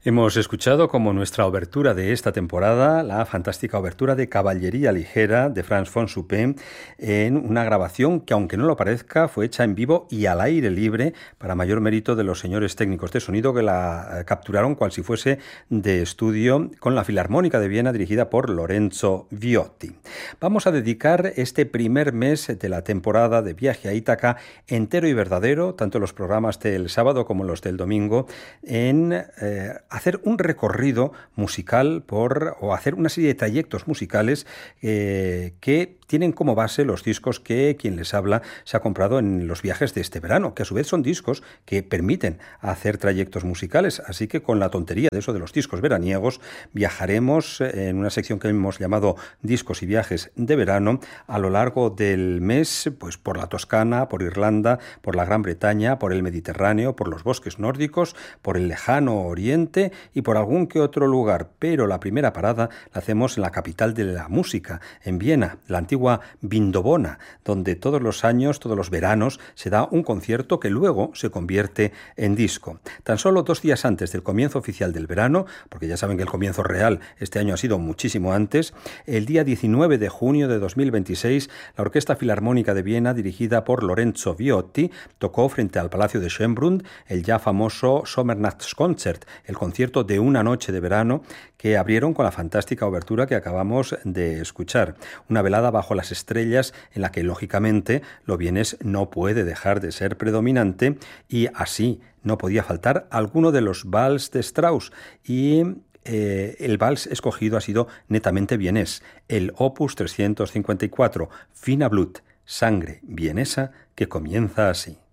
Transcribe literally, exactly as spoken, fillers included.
Hemos escuchado como nuestra obertura de esta temporada la fantástica obertura de Caballería Ligera de Franz von Suppé en una grabación que, aunque no lo parezca, fue hecha en vivo y al aire libre para mayor mérito de los señores técnicos de sonido que la capturaron cual si fuese de estudio con la Filarmónica de Viena dirigida por Lorenzo Viotti. Vamos a dedicar este primer mes de la temporada de Viaje a Ítaca entero y verdadero, tanto los programas del sábado como los del domingo, en eh, hacer un recorrido musical por o hacer una serie de trayectos musicales eh, que tienen como base los discos que quien les habla se ha comprado en los viajes de este verano, que a su vez son discos que permiten hacer trayectos musicales. Así que con la tontería de eso de los discos veraniegos, viajaremos en una sección que hemos llamado Discos y Viajes de Verano a lo largo del mes, pues por la Toscana, por Irlanda, por la Gran Bretaña, por el Mediterráneo, por los bosques nórdicos, por el lejano Oriente y por algún que otro lugar. Pero la primera parada la hacemos en la capital de la música, en Viena, la antigua Vindobona, donde todos los años, todos los veranos, se da un concierto que luego se convierte en disco. Tan solo dos días antes del comienzo oficial del verano, porque ya saben que el comienzo real este año ha sido muchísimo antes, el día diecinueve de junio de dos mil veintiséis, la Orquesta Filarmónica de Viena, dirigida por Lorenzo Viotti, tocó frente al Palacio de Schönbrunn el ya famoso Sommernachtskonzert, el concierto de una noche de verano que abrieron con la fantástica obertura que acabamos de escuchar. Una velada bajo las estrellas en la que, lógicamente, lo vienes no puede dejar de ser predominante y así no podía faltar alguno de los vals de Strauss y eh, el vals escogido ha sido netamente vienés, el Opus trescientos cincuenta y cuatro, Fina Blut, sangre vienesa que comienza así.